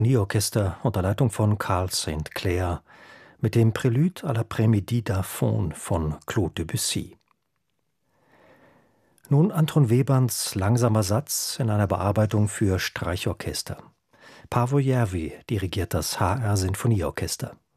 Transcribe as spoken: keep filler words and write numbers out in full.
Sinfonieorchester unter Leitung von Carl Saint Clair mit dem Prélude à l'après-midi d'Aphone von Claude Debussy. Nun Anton Webernds langsamer Satz in einer Bearbeitung für Streichorchester. Paavo Järvi dirigiert das H R Sinfonieorchester.